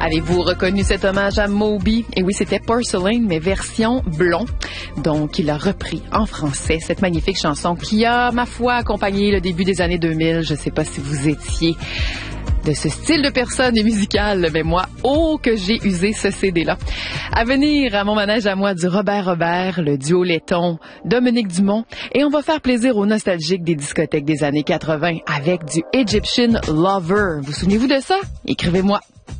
Avez-vous reconnu cet hommage à Moby? Et oui, c'était Porcelain, mais version blond. Donc, il a repris en français cette magnifique chanson qui a, ma foi, accompagné le début des années 2000. Je ne sais pas si vous étiez de ce style de personne musicale, mais moi, oh que j'ai usé ce CD-là. À venir à mon manège à moi du Robert, le duo laiton, Dominique Dumont, et on va faire plaisir aux nostalgiques des discothèques des années 80 avec du Egyptian Lover. Vous souvenez-vous de ça? Écrivez-moi.